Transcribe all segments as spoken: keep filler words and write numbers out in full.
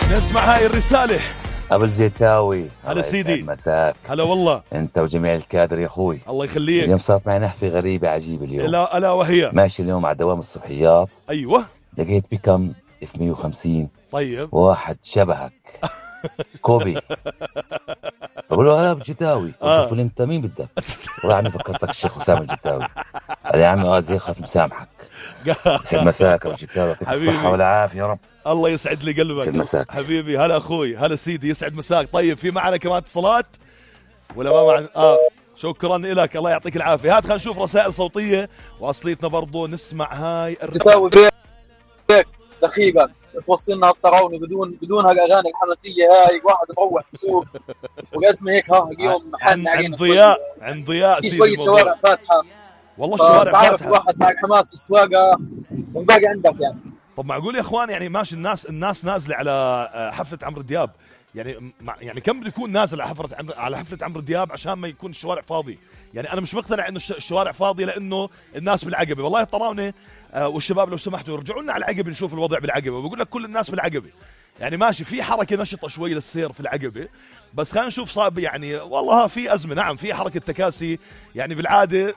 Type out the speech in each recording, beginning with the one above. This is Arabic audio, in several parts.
نسمع هاي الرسالة. أبو الجيتاوي، هلا سيدي. مساك. هلا والله. أنت وجميع الكادر يا أخوي. الله يخليك. اليوم صارت معي نحفة غريبة عجيبة اليوم. ألا ألا وهي؟ ماشي اليوم على دوام الصبحيات. أيوة. لقيت بكم اف مية وخمسين. طيب. واحد شبهك كوبي. بقول له هلا أبو الجيتاوي. آه. قلت له أنت مين بدك؟ وراح عمي فكرت لك الشيخ أسامة الجيتاوي. قال يا عمي اه زي خلاص مسامحك. يسعد مساك أبو الجيتاوي، يعطيك الصحة والعافية يا رب. الله يسعد لي قلبك. يسعد مساك حبيبي. هلا أخوي. هلا سيدي. يسعد مساك. طيب في معنا كمان اتصالات ولا ما معنا؟ آه شكرا لك. الله يعطيك العافية. هات خلينا نشوف رسائل صوتية وأصليتنا برضو نسمع هاي الرسالة. تساوي بيك دقيقة توصلنا الطراونة بدون بدون هالأغاني الحماسية هاي. واحد مروح بسوق وقسمه هيك ها اليوم محن عند ضياء عند ضياء سيدي. شوية شوارع فاتحة والله. الشوارع فاتحة. واحد معك حماس السواقة والباقي عندك يعني. طب معقول يا اخوان يعني ماشي الناس الناس نازله على حفله عمرو دياب يعني يعني كم بده يكون نازل على حفله عمرو على حفله عمرو دياب عشان ما يكون الشوارع فاضي؟ يعني انا مش مقتنع انه الشوارع فاضيه لانه الناس بالعقبه. والله الطراونه والشباب لو سمحتوا يرجعوا لنا على العقبه نشوف الوضع بالعقبه. بقول لك كل الناس بالعقبه يعني ماشي في حركه نشطه شوي للسير في العقبه، بس خلينا نشوف صاب يعني والله في ازمه. نعم في حركه تكاسي يعني بالعاده.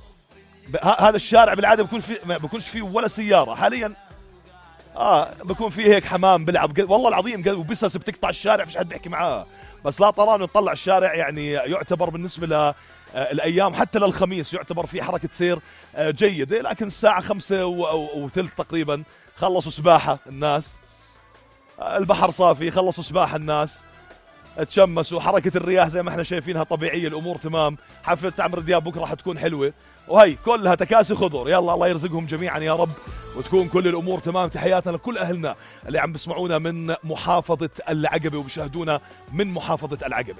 هذا الشارع بالعاده بكون في ما بكونش فيه ولا سياره حاليا. اه بكون فيه هيك حمام بلعب والله العظيم وبسس بتقطع الشارع فيش حد بيحكي معاه. بس لا طالما نطلع الشارع يعني يعتبر بالنسبه للايام حتى للخميس يعتبر في حركه سير جيده. لكن الساعه خمسة وثلث تقريبا خلصوا سباحه الناس، البحر صافي خلصوا سباحه الناس، تشمسوا، حركه الرياح زي ما احنا شايفينها طبيعيه، الامور تمام. حفله عمرو دياب بكره حتكون حلوه وهي كلها تكاسي خضر. يلا الله يرزقهم جميعا يا رب وتكون كل الامور تمام. تحياتنا لكل اهلنا اللي عم بسمعونا من محافظه العقبه وبيشاهدونا من محافظه العقبه.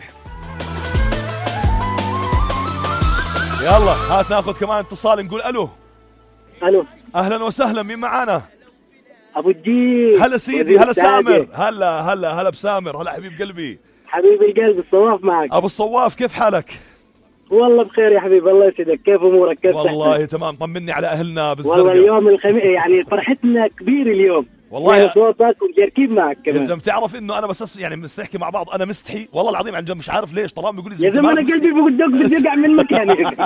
يلا هات ناخذ كمان اتصال نقول الو. الو اهلا وسهلا. مين معانا؟ ابو الدين. هلا سيدي. هلا سامر. هلا هلا هلا بسامر. هلا حبيب قلبي. حبيب القلب الصواف معك. ابو الصواف كيف حالك؟ والله بخير يا حبيبي. الله يسعدك. كيف امورك؟ كيف والله تحسن؟ تمام. طمني على اهلنا بالزرقاء. والله اليوم الخميس يعني فرحتنا كبير اليوم والله يا صوتك ومشاركين معك كمان. يا زلمه تعرف انه انا بس يعني بنحكي مع بعض انا مستحي والله العظيم عن جد مش عارف ليش. طالما بيقول لي يا زلمه انا قلبي بدق بدق من مكاني.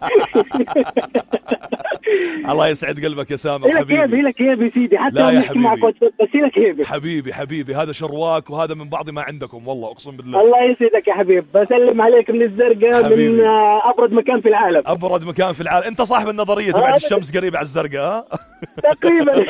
الله يسعد قلبك يا سامر حبيبي. لك لك يا سيدي حتى لو نحكي معك بس لك هيبه حبيبي حبيبي. هذا شرواك وهذا من بعض ما عندكم والله اقسم بالله. الله يسعدك يا حبيبي. بسلم عليك من الزرقاء من ابرد مكان في العالم. ابرد مكان في العالم. انت صاحب النظريه تبعت الشمس قريبه على الزرقاء تقريبا.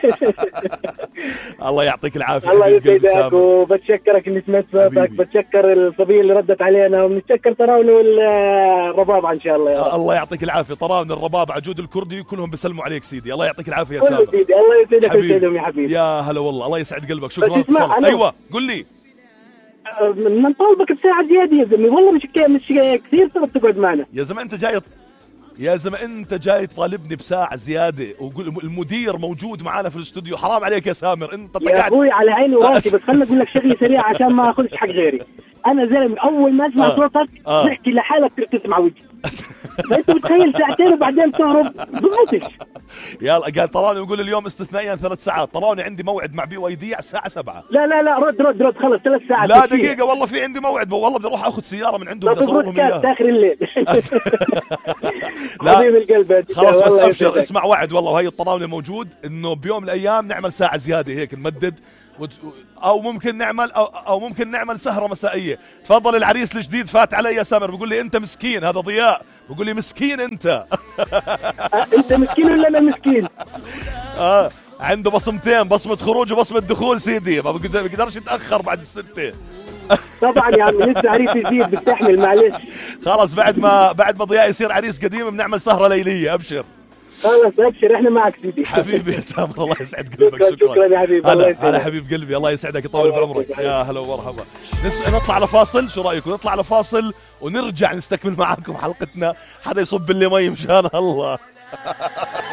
الله يعطيك العافيه. الله يسعدك وبتشكرك اني سمعت صوتك. بتشكر الصبيه اللي ردت علينا وبنتشكر طراونه والربابعه ان شاء الله يا رب. الله يعطيك العافيه. طراونه الربابعه عجود الكردي كلهم بيسلموا عليك سيدي. الله يعطيك العافيه يا سامر. سيدي الله يسعدك ويسعدهم يا حبيبي. يا هلا والله. الله يسعد قلبك. شكرا اتصالك. ايوه قل لي. من طالبك بساعه زياده يا زلمه. والله مش مش كثير صرت تقعد معنا يا زلمه. انت جاي يا زلمه انت جاي تطالبني بساعه زياده وقول المدير موجود معانا في الاستوديو. حرام عليك يا سامر. انت يا قاعد اخوي على عيني وراسي. بس خلنا اقول لك شغله سريعه عشان ما اخذش حق غيري. انا زلمه اول ما اسمع آه. صوتك آه. تحكي لحالك تسمع وجهي. فانت متخيل ساعتين وبعدين تهرب ضغطش. يلا قال طراني يقول اليوم استثنائيا ثلاث ساعات. طراني عندي موعد مع بي واي دي على الساعه سبعة. لا لا لا رد رد رد خلص ثلاث ساعات. لا دقيقه والله في عندي موعد. والله بدي اروح اخذ سياره من عندهم بدي اصور لهم اياها اخر الليل. لا حبيب القلب خلاص بس ابشر. اسمع وعد والله وهي الطراونه موجود انه بيوم من الايام نعمل ساعه زياده هيك نمدد او ممكن نعمل او او ممكن نعمل سهره مسائيه. تفضل العريس الجديد فات علي يا سامر بيقول لي انت مسكين. هذا ضياء بيقول لي مسكين انت. انت مسكين ولا انا مسكين؟ اه عنده بصمتين، بصمه خروج وبصمه دخول سيدي. ما بيقدرش يتاخر بعد السته. طبعا يا عم لسه عريس جديد بتحمل معلش. خلاص بعد ما بعد ما ضياء يصير عريس قديم بنعمل سهره ليليه. ابشر. خلاص ابشر احنا معك سيدي. حبيبي يا سامر الله يسعد قلبك. شكرا شكرا يا حبيبي. هلا هلا حبيب قلبي. الله يسعدك يطول بعمرك. يا هلا ومرحبا. نطلع لفاصل. شو رايكم نطلع لفاصل ونرجع نستكمل معاكم حلقتنا. حدا يصب لي مي مشان الله.